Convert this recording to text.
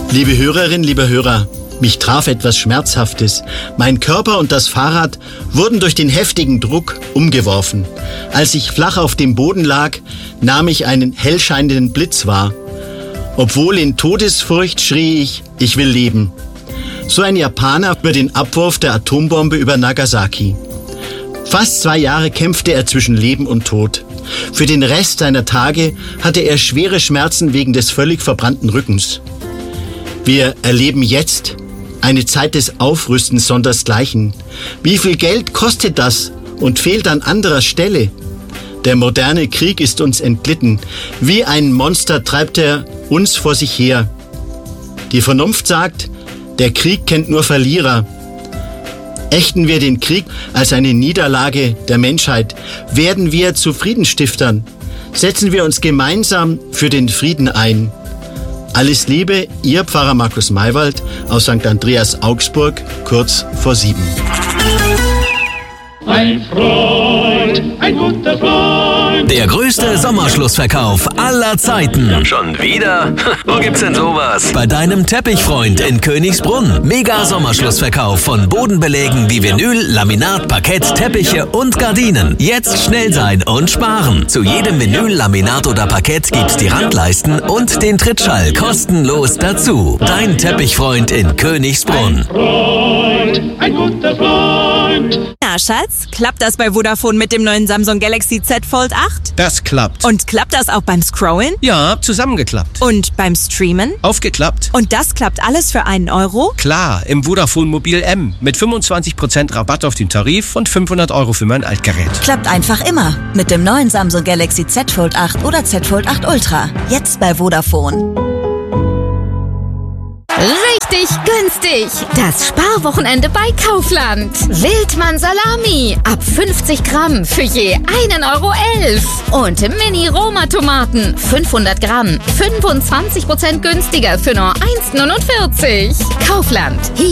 Liebe Hörerinnen, liebe Hörer, mich traf etwas Schmerzhaftes. Mein Körper und das Fahrrad wurden durch den heftigen Druck umgeworfen. Als ich flach auf dem Boden lag, nahm ich einen hellscheinenden Blitz wahr. Obwohl in Todesfurcht schrie ich will leben. So ein Japaner über den Abwurf der Atombombe über Nagasaki. Fast 2 Jahre kämpfte er zwischen Leben und Tod. Für den Rest seiner Tage hatte er schwere Schmerzen wegen des völlig verbrannten Rückens. Wir erleben jetzt eine Zeit des Aufrüstens sondersgleichen. Wie viel Geld kostet das und fehlt an anderer Stelle? Der moderne Krieg ist uns entglitten. Wie ein Monster treibt er uns vor sich her. Die Vernunft sagt, der Krieg kennt nur Verlierer. Ächten wir den Krieg als eine Niederlage der Menschheit? Werden wir zu Friedenstiftern? Setzen wir uns gemeinsam für den Frieden ein? Alles Liebe, Ihr Pfarrer Markus Maywald aus St. Andreas Augsburg, kurz vor 7. Ein Freund, ein guter Freund. Der größte Sommerschlussverkauf aller Zeiten. Schon wieder? Wo gibt's denn sowas? Bei deinem Teppichfreund in Königsbrunn. Mega Sommerschlussverkauf von Bodenbelägen wie Vinyl, Laminat, Parkett, Teppiche und Gardinen. Jetzt schnell sein und sparen. Zu jedem Vinyl, Laminat oder Parkett gibt's die Randleisten und den Trittschall kostenlos dazu. Dein Teppichfreund in Königsbrunn. Ein guter Freund. Na, Schatz, klappt das bei Vodafone mit dem neuen Samsung Galaxy Z Fold 8? Das klappt. Und klappt das auch beim Scrollen? Ja, zusammengeklappt. Und beim Streamen? Aufgeklappt. Und das klappt alles für 1 Euro? Klar, im Vodafone Mobil M mit 25% Rabatt auf den Tarif und 500 Euro für mein Altgerät. Klappt einfach immer mit dem neuen Samsung Galaxy Z Fold 8 oder Z Fold 8 Ultra. Jetzt bei Vodafone. Richtig günstig. Das Sparwochenende bei Kaufland. Wildmann Salami. Ab 50 Gramm für je 1,11 Euro. Und Mini-Roma-Tomaten. 500 Gramm. 25% günstiger für nur 1,49 Euro. Kaufland.